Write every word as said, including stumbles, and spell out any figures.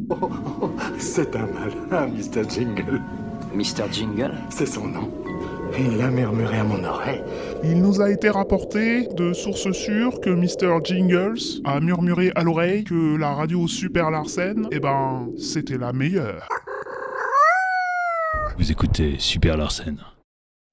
Oh, oh, c'est un malin, mister Jingle. mister Jingle? C'est son nom. Il a murmuré à mon oreille. Il nous a été rapporté de sources sûres que mister Jingles a murmuré à l'oreille que la radio Super Larsen, eh ben, c'était la meilleure. Vous écoutez Super Larsen.